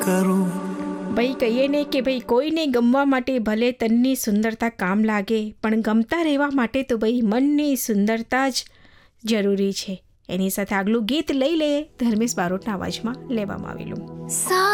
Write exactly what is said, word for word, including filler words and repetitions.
કરું. ભાઈ કહીએ ને કે ભાઈ કોઈને ગમવા માટે ભલે તનની સુંદરતા કામ લાગે, પણ ગમતા રહેવા માટે તો ભાઈ મનની સુંદરતા જ જરૂરી છે. એની સાથે આગલું ગીત લઈ લે ધર્મેશ બારોટના અવાજમાં લેવામાં આવેલું.